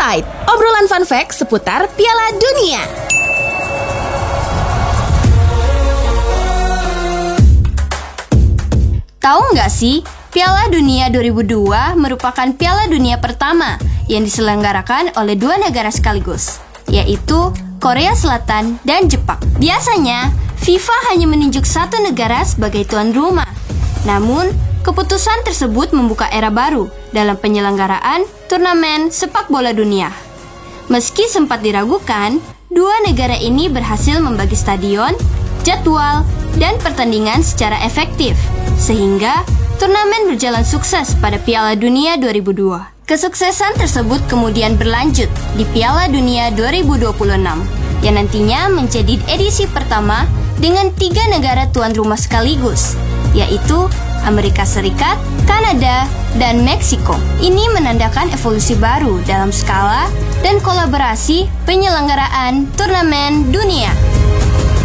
Offside, obrolan fun fact seputar Piala Dunia. Tahu nggak sih, Piala Dunia 2002 merupakan Piala Dunia pertama yang diselenggarakan oleh dua negara sekaligus, yaitu Korea Selatan dan Jepang. Biasanya, FIFA hanya menunjuk satu negara sebagai tuan rumah. Namun, keputusan tersebut membuka era baru dalam penyelenggaraan turnamen sepak bola dunia. Meski sempat diragukan, dua negara ini berhasil membagi stadion, jadwal, dan pertandingan secara efektif, sehingga turnamen berjalan sukses pada Piala Dunia 2002. Kesuksesan tersebut kemudian berlanjut di Piala Dunia 2026, yang nantinya menjadi edisi pertama dengan 3 negara tuan rumah sekaligus, yaitu Amerika Serikat, Kanada, dan Meksiko. Ini menandakan evolusi baru dalam skala dan kolaborasi penyelenggaraan turnamen dunia.